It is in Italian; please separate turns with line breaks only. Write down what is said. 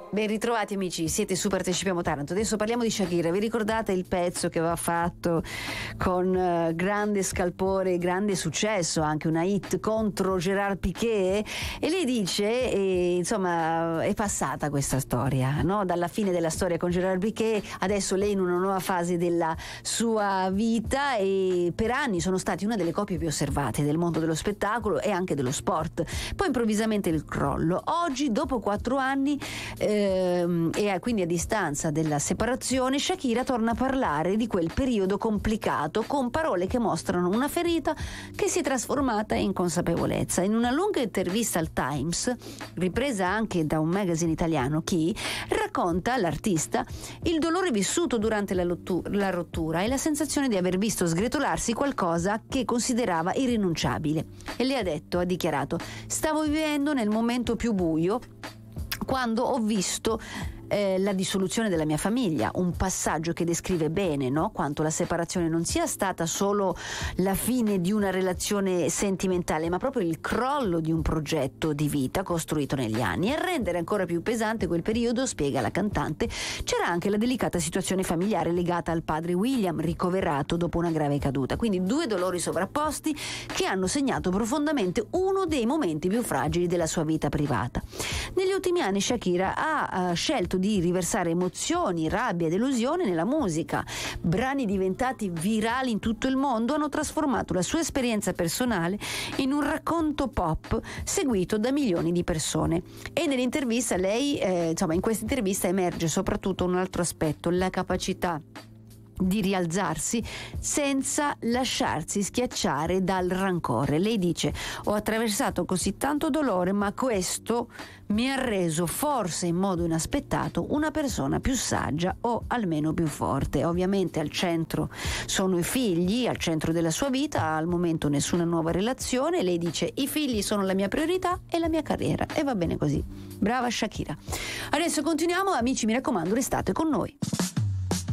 Ben ritrovati amici, siete su Partecipiamo Taranto. Adesso parliamo di Shakira. Vi ricordate il pezzo che aveva fatto con grande scalpore, grande successo, anche una hit contro Gerard Piqué? E lei dice, insomma, è passata questa storia, no? Dalla fine della storia con Gerard Piqué, adesso lei in una nuova fase della sua vita, e per anni sono stati una delle coppie più osservate del mondo dello spettacolo e anche dello sport. Poi improvvisamente il crollo. Oggi, dopo 4 anni, e quindi a distanza della separazione, Shakira torna a parlare di quel periodo complicato con parole che mostrano una ferita che si è trasformata in consapevolezza. In una lunga intervista al Times, ripresa anche da un magazine italiano, Chi, racconta l'artista il dolore vissuto durante la rottura e la sensazione di aver visto sgretolarsi qualcosa che considerava irrinunciabile. E lei ha dichiarato: stavo vivendo nel momento più buio quando ho visto la dissoluzione della mia famiglia, un passaggio che descrive bene, no? Quanto la separazione non sia stata solo la fine di una relazione sentimentale, ma proprio il crollo di un progetto di vita costruito negli anni. E a rendere ancora più pesante quel periodo, spiega la cantante, c'era anche la delicata situazione familiare legata al padre William, ricoverato dopo una grave caduta. Quindi 2 dolori sovrapposti che hanno segnato profondamente uno dei momenti più fragili della sua vita privata. Negli ultimi anni Shakira ha scelto di riversare emozioni, rabbia e delusione nella musica. Brani diventati virali in tutto il mondo hanno trasformato la sua esperienza personale in un racconto pop seguito da milioni di persone. E nell'intervista lei, in questa intervista emerge soprattutto un altro aspetto: la capacità di rialzarsi senza lasciarsi schiacciare dal rancore. Lei dice: ho attraversato così tanto dolore, ma questo mi ha reso, forse in modo inaspettato, una persona più saggia o almeno più forte. Ovviamente al centro sono i figli, al centro della sua vita, al momento nessuna nuova relazione. Lei dice: i figli sono la mia priorità e la mia carriera, e va bene così. Brava Shakira. Adesso continuiamo, amici, mi raccomando, restate con noi.